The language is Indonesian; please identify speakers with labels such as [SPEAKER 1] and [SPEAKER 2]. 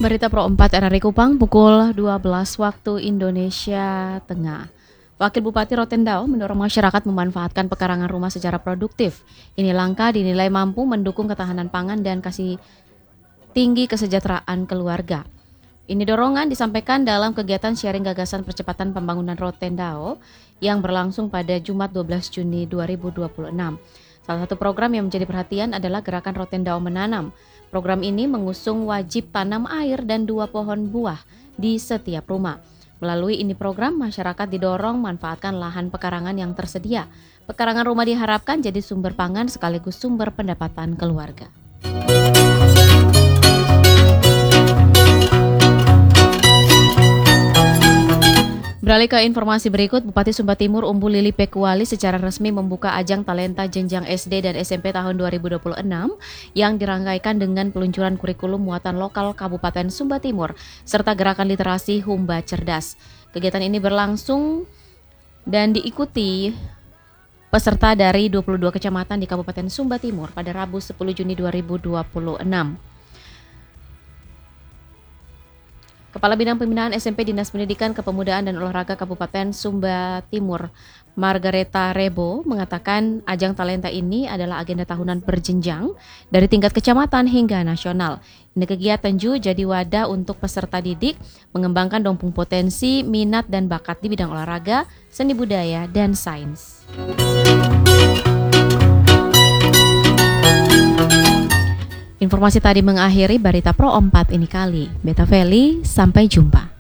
[SPEAKER 1] Berita Pro 4 RRI Kupang pukul 12 waktu Indonesia Tengah. Wakil Bupati Rotendao mendorong masyarakat memanfaatkan pekarangan rumah secara produktif. Ini langkah dinilai mampu mendukung ketahanan pangan dan kasih tinggi kesejahteraan keluarga. Ini dorongan disampaikan dalam kegiatan sharing gagasan percepatan pembangunan Rotendao yang berlangsung pada Jumat 12 Juni 2026. Salah satu program yang menjadi perhatian adalah Gerakan Rotendao Menanam. Program ini mengusung wajib tanam air dan 2 pohon buah di setiap rumah. Melalui ini program, masyarakat didorong manfaatkan lahan pekarangan yang tersedia. Pekarangan rumah diharapkan jadi sumber pangan sekaligus sumber pendapatan keluarga. Beralih ke informasi berikut, Bupati Sumba Timur Umbu Lili Pekuali secara resmi membuka ajang talenta jenjang SD dan SMP tahun 2026 yang dirangkaikan dengan peluncuran kurikulum muatan lokal Kabupaten Sumba Timur serta gerakan literasi Humba Cerdas. Kegiatan ini berlangsung dan diikuti peserta dari 22 kecamatan di Kabupaten Sumba Timur pada Rabu 10 Juni 2026. Kepala Bidang Pembinaan SMP Dinas Pendidikan Kepemudaan dan Olahraga Kabupaten Sumba Timur, Margareta Rebo, mengatakan ajang talenta ini adalah agenda tahunan berjenjang dari tingkat kecamatan hingga nasional. Ini kegiatan jadi wadah untuk peserta didik mengembangkan dompung potensi, minat dan bakat di bidang olahraga, seni budaya, dan sains. Informasi tadi mengakhiri Berita Pro 4 ini kali. Beta Feli, sampai jumpa.